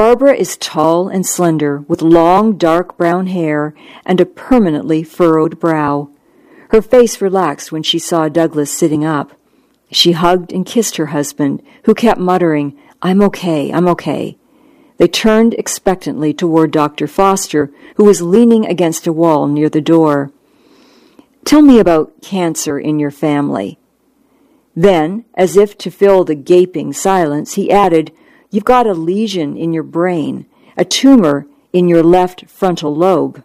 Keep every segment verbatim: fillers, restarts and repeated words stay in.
Barbara is tall and slender, with long, dark brown hair and a permanently furrowed brow. Her face relaxed when she saw Douglas sitting up. She hugged and kissed her husband, who kept muttering, "I'm okay, I'm okay." They turned expectantly toward Doctor Foster, who was leaning against a wall near the door. "Tell me about cancer in your family." Then, as if to fill the gaping silence, he added, "You've got a lesion in your brain, a tumor in your left frontal lobe."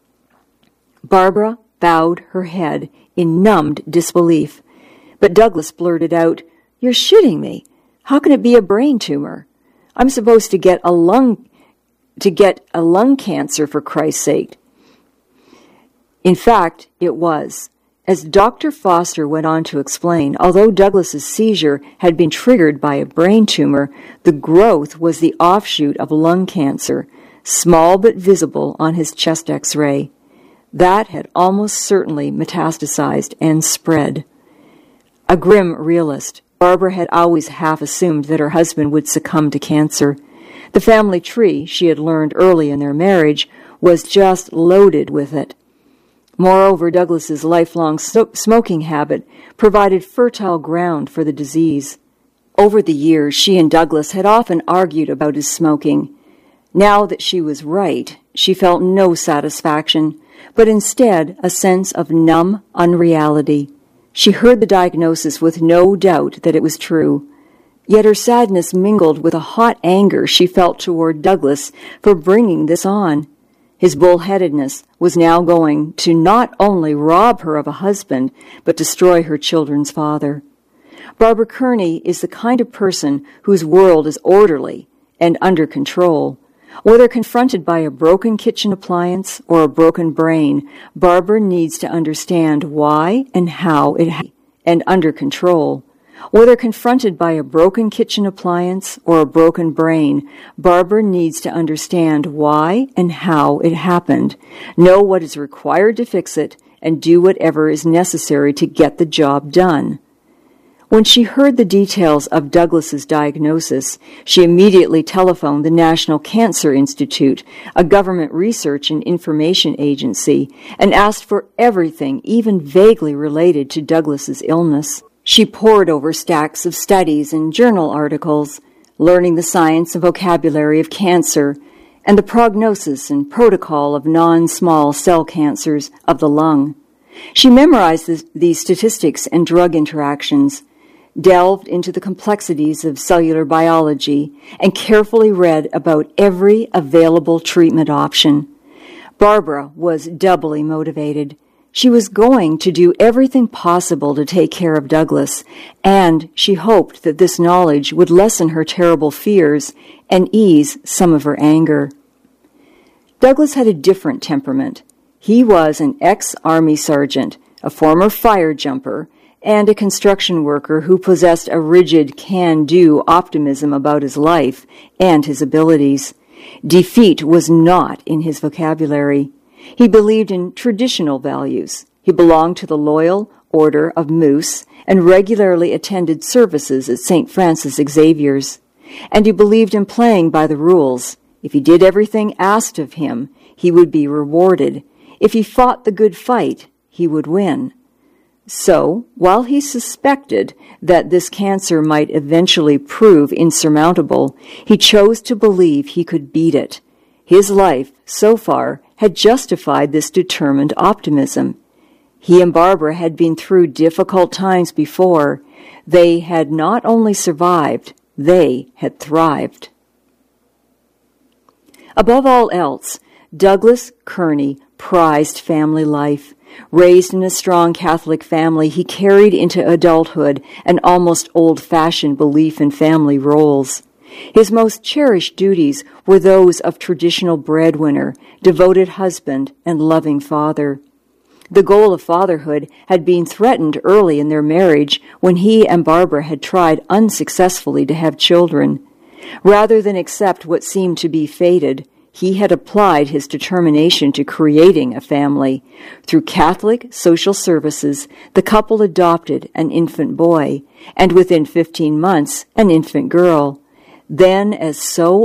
Barbara bowed her head in numbed disbelief, but Douglas blurted out, "You're shitting me. How can it be a brain tumor? I'm supposed to get a lung to get a lung cancer, for Christ's sake." In fact, it was. As Doctor Foster went on to explain, although Douglas's seizure had been triggered by a brain tumor, the growth was the offshoot of lung cancer, small but visible on his chest X-ray. That had almost certainly metastasized and spread. A grim realist, Barbara had always half assumed that her husband would succumb to cancer. The family tree, she had learned early in their marriage, was just loaded with it. Moreover, Douglas's lifelong so- smoking habit provided fertile ground for the disease. Over the years, she and Douglas had often argued about his smoking. Now that she was right, she felt no satisfaction, but instead a sense of numb unreality. She heard the diagnosis with no doubt that it was true. Yet her sadness mingled with a hot anger she felt toward Douglas for bringing this on. His bullheadedness was now going to not only rob her of a husband, but destroy her children's father. Barbara Kearney is the kind of person whose world is orderly and under control. Whether confronted by a broken kitchen appliance or a broken brain, Barbara needs to understand why and how it ha- and under control. Whether confronted by a broken kitchen appliance or a broken brain, Barbara needs to understand why and how it happened, know what is required to fix it, and do whatever is necessary to get the job done. When she heard the details of Douglas's diagnosis, she immediately telephoned the National Cancer Institute, a government research and information agency, and asked for everything even vaguely related to Douglas's illness. She pored over stacks of studies and journal articles, learning the science and vocabulary of cancer and the prognosis and protocol of non-small cell cancers of the lung. She memorized the, these statistics and drug interactions, delved into the complexities of cellular biology, and carefully read about every available treatment option. Barbara was doubly motivated. She was going to do everything possible to take care of Douglas, and she hoped that this knowledge would lessen her terrible fears and ease some of her anger. Douglas had a different temperament. He was an ex-Army sergeant, a former fire jumper, and a construction worker who possessed a rigid can-do optimism about his life and his abilities. Defeat was not in his vocabulary. He believed in traditional values. He belonged to the Loyal Order of Moose and regularly attended services at Saint Francis Xavier's. And he believed in playing by the rules. If he did everything asked of him, he would be rewarded. If he fought the good fight, he would win. So, while he suspected that this cancer might eventually prove insurmountable, he chose to believe he could beat it. His life, so far, had justified this determined optimism. He and Barbara had been through difficult times before. They had not only survived, they had thrived. Above all else, Douglas Kearney prized family life. Raised in a strong Catholic family, he carried into adulthood an almost old-fashioned belief in family roles. His most cherished duties were those of traditional breadwinner, devoted husband, and loving father. The goal of fatherhood had been threatened early in their marriage when he and Barbara had tried unsuccessfully to have children. Rather than accept what seemed to be fated, he had applied his determination to creating a family. Through Catholic social services, the couple adopted an infant boy, and within fifteen months, an infant girl. Then, as so